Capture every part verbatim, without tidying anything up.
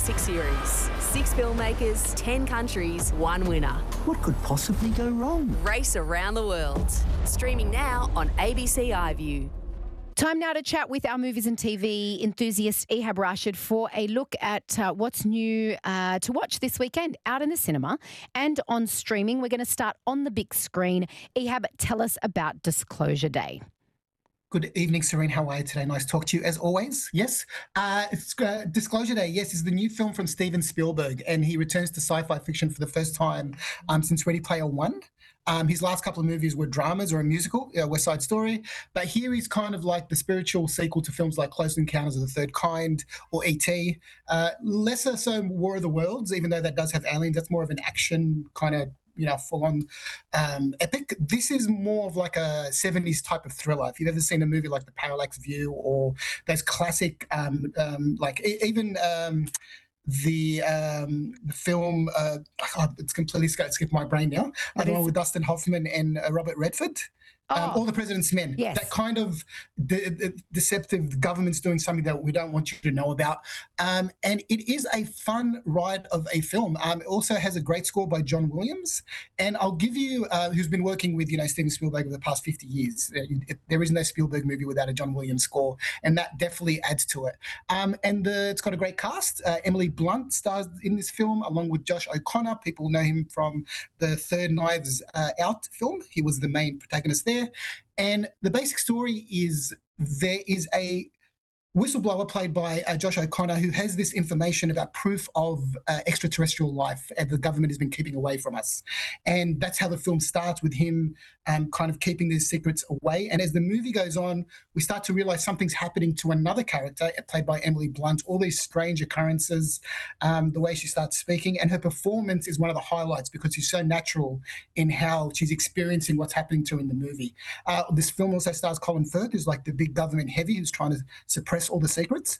classic series. Six filmmakers, ten countries, one winner. What could possibly go wrong? Race Around the World. Streaming now on A B C iView. Time now to chat with our movies and T V enthusiast Ehab Rashid for a look at uh, what's new uh, to watch this weekend out in the cinema and on streaming. We're going to start on the big screen. Ehab, tell us about Disclosure Day. Good evening, Serene. How are you today? Nice to talk to you as always. Yes, uh, it's uh, Disclosure Day. Yes, is the new film from Steven Spielberg, and he returns to sci-fi fiction for the first time um, since Ready Player One. Um, his last couple of movies were dramas or a musical, uh, West Side Story. But here he's kind of like the spiritual sequel to films like Close Encounters of the Third Kind or E T. Uh, lesser so War of the Worlds, even though that does have aliens. That's more of an action kind of, you know, full-on um, epic. This is more of like a seventies type of thriller. If you've ever seen a movie like The Parallax View or those classic, um, um, like e- even um, the um, the film, uh, oh, it's completely skipped my brain now. I don't know, with Dustin Hoffman and uh, Robert Redford. Um, Oh. All the President's Men. Yes. That kind of de- de- deceptive, the government's doing something that we don't want you to know about. Um, and it is a fun ride of a film. Um, it also has a great score by John Williams. And I'll give you, uh, who's been working with, you know, Steven Spielberg over the past fifty years. Uh, it, there is no Spielberg movie without a John Williams score. And that definitely adds to it. Um, and the, it's got a great cast. Uh, Emily Blunt stars in this film, along with Josh O'Connor. People know him from the Third Knives uh, Out film. He was the main protagonist there. And the basic story is there is a whistleblower played by uh, Josh O'Connor who has this information about proof of uh, extraterrestrial life and the government has been keeping away from us. And that's how the film starts, with him um, kind of keeping these secrets away. And as the movie goes on, we start to realize something's happening to another character played by Emily Blunt, all these strange occurrences, um, the way she starts speaking. And her performance is one of the highlights because she's so natural in how she's experiencing what's happening to her in the movie. Uh, this film also stars Colin Firth, who's like the big government heavy who's trying to suppress all the secrets.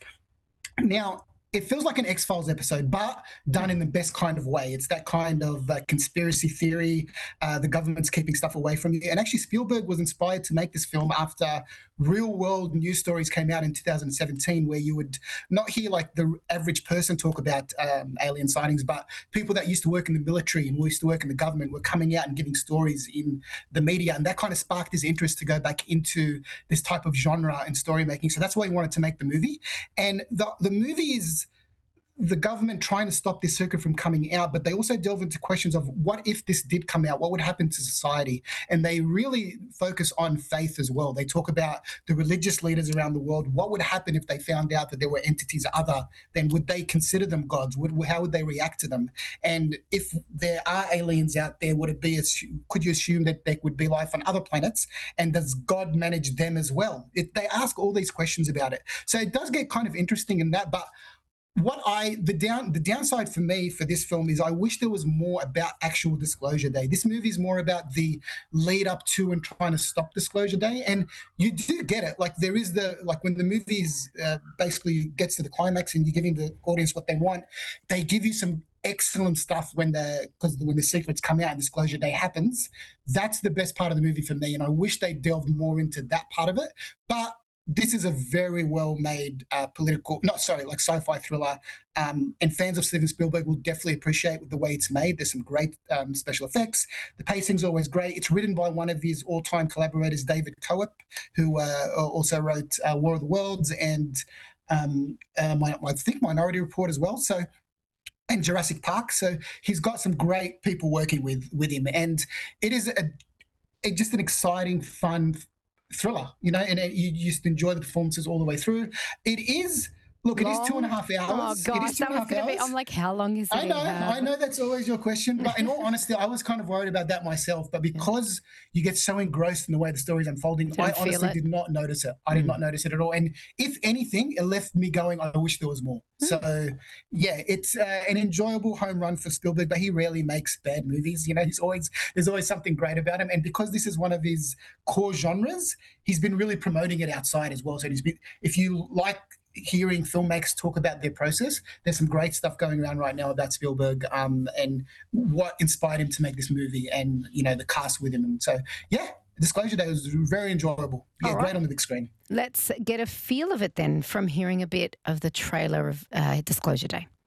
Now, it feels like an X-Files episode, but done in the best kind of way. It's that kind of uh, conspiracy theory. Uh, the government's keeping stuff away from you. And actually, Spielberg was inspired to make this film after real-world news stories came out in two thousand seventeen, where you would not hear like the average person talk about um, alien sightings, but people that used to work in the military and used to work in the government were coming out and giving stories in the media. And that kind of sparked his interest to go back into this type of genre and story making. So that's why he wanted to make the movie. And the, the movie is the government trying to stop this circuit from coming out, but they also delve into questions of what if this did come out, what would happen to society? And they really focus on faith as well. They talk about the religious leaders around the world. What would happen if they found out that there were entities other than, would they consider them gods? Would, how would they react to them? And if there are aliens out there, would it be, could you assume that there would be life on other planets? And does God manage them as well? It, they ask all these questions about it. So it does get kind of interesting in that, but What I the down the downside for me for this film is I wish there was more about actual Disclosure Day. This movie is more about the lead up to and trying to stop Disclosure Day, and you do get it. Like there is the like when the movie uh, basically gets to the climax and you're giving the audience what they want, they give you some excellent stuff when the because when the secrets come out and Disclosure Day happens. That's the best part of the movie for me, and I wish they delved more into that part of it. But this is a very well-made uh, political, not sorry, like sci-fi thriller, um, and fans of Steven Spielberg will definitely appreciate the way it's made. There's some great um, special effects. The pacing's always great. It's written by one of his all-time collaborators, David Coep, who uh, also wrote uh, War of the Worlds and um, uh, my, I think Minority Report as well. So. And Jurassic Park. So he's got some great people working with with him, and it is a, a just an exciting, fun thriller, you know, and it, you just enjoy the performances all the way through. It is, look, it Long? is two and a half hours. Oh, gosh, it is two that and a was half going to be, hours. I'm like, how long is it? I know, Ehab? I know that's always your question, but in all honesty, I was kind of worried about that myself, but because you get so engrossed in the way the story's unfolding, Didn't I feel honestly it? did not notice it. I did Mm. not notice it at all. And if anything, it left me going, I wish there was more. Mm. So, yeah, it's uh, an enjoyable home run for Spielberg, but he rarely makes bad movies. You know, he's always, there's always something great about him. And because this is one of his core genres, he's been really promoting it outside as well. So he's been, if you like hearing filmmakers talk about their process, there's some great stuff going around right now about Spielberg um, and what inspired him to make this movie, and you know the cast with him. And so yeah, Disclosure Day was very enjoyable. Yeah, All right. great on the big screen. Let's get a feel of it then from hearing a bit of the trailer of uh, Disclosure Day.